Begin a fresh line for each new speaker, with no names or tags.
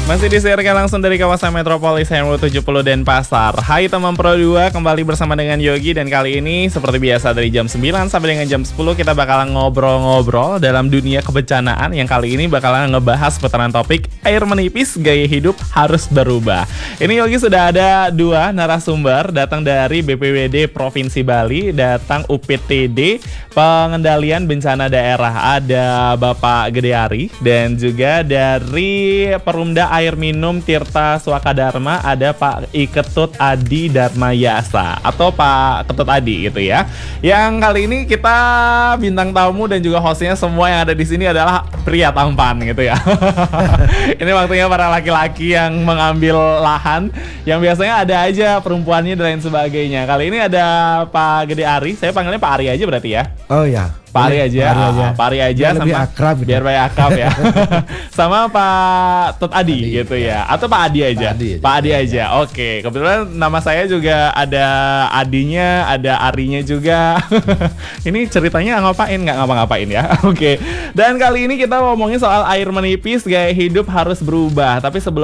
Masih disiarkan langsung dari kawasan Metropolis Henwood 70 Denpasar. Hai teman Pro 2, kembali bersama dengan Yogi. Dan kali ini seperti biasa dari jam 9 sampai dengan jam 10 kita bakalan ngobrol-ngobrol dalam dunia kebencanaan. Yang kali ini bakalan ngebahas seputaran topik air menipis, gaya hidup harus berubah. Ini Yogi sudah ada dua narasumber, datang dari BPBD Provinsi Bali, datang UPTD Pengendalian Bencana Daerah. Ada Bapak Gede Ari, dan juga dari Perumda Air Minum Tirta Swakadharma ada Pak Iketut Adi Dharmayasa atau Pak Ketut Adi gitu ya. Yang kali ini kita bintang tamu dan juga hostnya semua yang ada di sini adalah pria tampan gitu ya. Ini waktunya para laki-laki yang mengambil lahan, yang biasanya ada aja perempuannya dan lain sebagainya. Kali ini ada Pak Gede Ari, saya panggilnya Pak Ari aja berarti ya.
Oh ya,
Pak Ari aja, Pak Ari aja
biar
sama
lebih akrab gitu.
biar lebih akrab ya. Sama Pak Tut Adi gitu ya, atau Pak Adi aja. Pak Adi aja. Oke, kebetulan nama saya juga ada Adinya, ada Arinya juga. Ini ceritanya ngapain, nggak ngapa-ngapain ya. Oke. Dan kali ini kita ngomongin soal air menipis, gaya hidup harus berubah. Tapi sebelum